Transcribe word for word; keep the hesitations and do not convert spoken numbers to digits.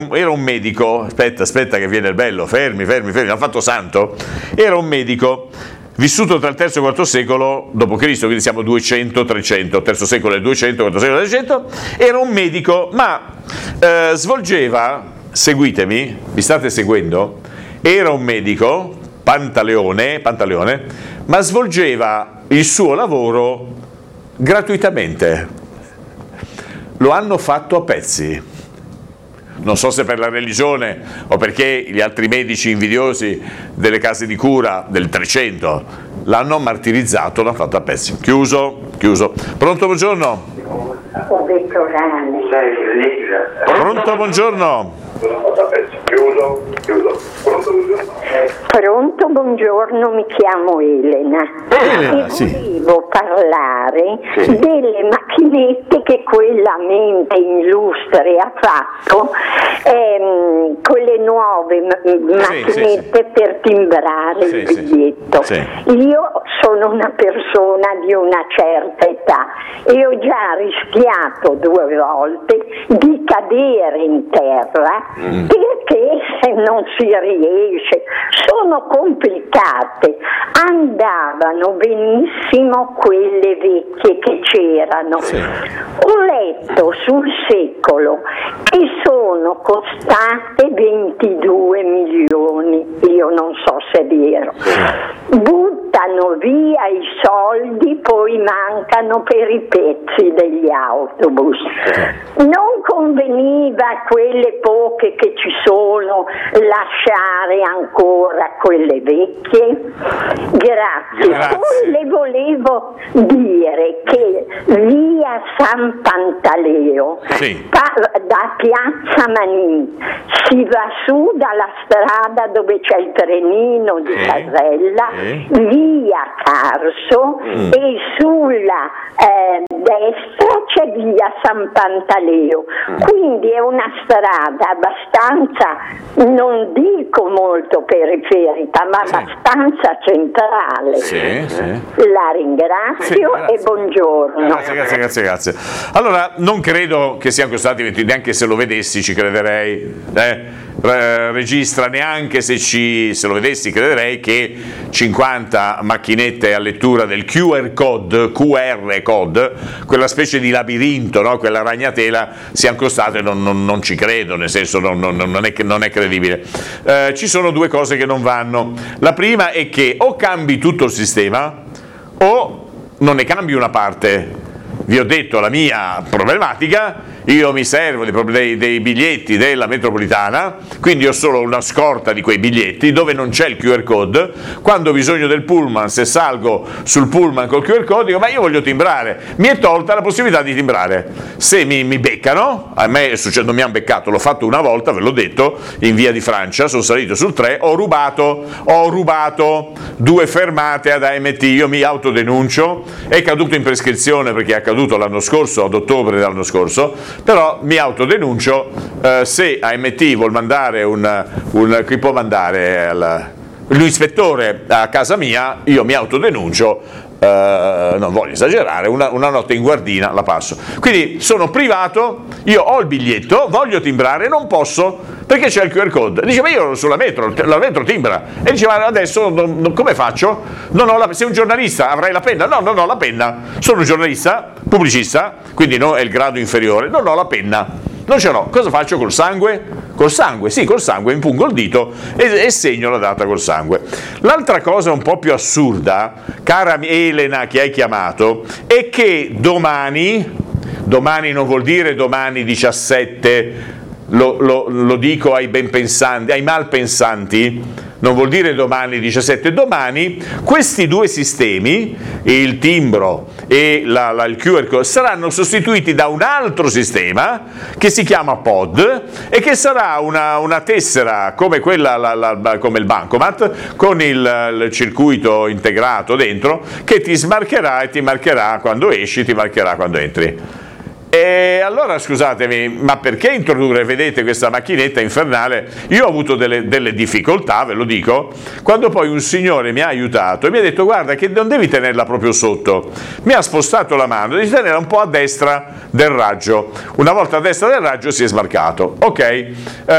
era un medico, aspetta, aspetta che viene il bello, fermi, fermi, fermi, l'ha fatto santo, era un medico vissuto tra il terzo e il quarto secolo dopo Cristo, quindi siamo duecento trecento, terzo secolo è duecento, quarto secolo è trecento, era un medico, ma eh, svolgeva, seguitemi, mi state seguendo, era un medico, Pantaleone, Pantaleone, ma svolgeva il suo lavoro gratuitamente, lo hanno fatto a pezzi. Non so se per la religione o perché gli altri medici invidiosi delle case di cura del trecento l'hanno martirizzato, l'hanno fatto a pezzi. Chiuso, chiuso. Pronto, buongiorno? Ho detto rane. Pronto, buongiorno? Chiuso, chiuso. Pronto, buongiorno? Pronto, buongiorno, mi chiamo Elena. Elena, e sì. volevo parlare Sì. delle macchinette che quella mente illustre ha fatto, ehm, quelle nuove ma- macchinette sì, sì. per timbrare Sì, il sì. biglietto. Sì. Io sono una persona di una certa età e ho già rischiato due volte di cadere in terra Mm. perché non si riesce, sono complicate, andavano benissimo quelle vecchie che c'erano. Sì. Ho letto sul secolo che sono costate ventidue milioni, io non so se è vero. Buttano via i soldi, poi mancano per i pezzi degli autobus. Non conveniva a quelle poche che ci sono lasciare ancora quelle vecchie? Grazie. Grazie. Poi le volevo dire che via San Pantaleo, Sì. pa- da Piazza Manin, si va su dalla strada dove c'è il trenino di Sì. Casella, Sì. via Carso Mm. e sulla eh, destra c'è via San Pantaleo. Quindi è una strada abbastanza, non dico molto periferica, ma Sì. abbastanza centrale. Sì, sì. La ringrazio Sì, grazie. e buongiorno. Grazie, grazie, grazie, grazie. Allora, non credo che siano costati venti, neanche se lo vedessi ci crederei. Eh? Re- registra, neanche se, ci, se lo vedessi crederei che cinquanta macchinette a lettura del Q R code, Q R code, quella specie di labirinto, no? Quella ragnatela, siano costate, non, non, non ci credo, nel senso non, non, non, è, non è credibile. Eh, ci sono due cose che non vanno. La prima è che o cambi tutto il sistema o non ne cambi una parte. Vi ho detto la mia problematica, io mi servo dei, dei, dei biglietti della metropolitana, quindi ho solo una scorta di quei biglietti dove non c'è il Q R code. Quando ho bisogno del pullman, se salgo sul pullman col Q R code, dico ma io voglio timbrare, mi è tolta la possibilità di timbrare. Se mi, mi beccano, a me succede, non mi hanno beccato, l'ho fatto una volta, ve l'ho detto, in via di Francia, sono salito sul tre, ho rubato, ho rubato due fermate ad A M T, io mi autodenuncio, è caduto in prescrizione perché è accaduto l'anno scorso, ad ottobre dell'anno scorso, però mi autodenuncio. eh, se A M T vuol mandare un, un chi può mandare al, l'ispettore a casa mia, io mi autodenuncio. Uh, non voglio esagerare, una, una notte in guardina la passo. Quindi sono privato, io ho il biglietto, voglio timbrare, non posso perché c'è il Q R code. Dice ma io sulla metro, la metro timbra. E dice ma adesso non, non, come faccio? Non ho la, sei un giornalista, avrai la penna? No, non ho la penna. Sono un giornalista, pubblicista, quindi no, è il grado inferiore, non ho la penna. Non ce l'ho, cosa faccio col sangue? Col sangue, sì, col sangue, impungo il dito e, e segno la data col sangue. L'altra cosa un po' più assurda, cara Elena che hai chiamato, è che domani, domani non vuol dire domani diciassette, lo, lo, lo dico ai ben pensanti, ai malpensanti, non vuol dire domani diciassette, domani questi due sistemi, il timbro e la, la, il Q R code, saranno sostituiti da un altro sistema che si chiama P O D e che sarà una, una tessera come quella, la, la, come il bancomat, con il, il circuito integrato dentro, che ti smarcherà e ti marcherà quando esci, ti marcherà quando entri. E allora scusatemi, ma perché introdurre, vedete, questa macchinetta infernale? Io ho avuto delle, delle difficoltà, ve lo dico, quando poi un signore mi ha aiutato e mi ha detto guarda che non devi tenerla proprio sotto, mi ha spostato la mano, devi tenerla un po' a destra del raggio, una volta a destra del raggio si è smarcato, ok? Eh,